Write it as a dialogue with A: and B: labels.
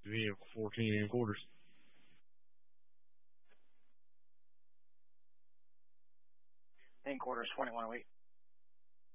A: 14 and quarters.
B: In quarters, 21 a week.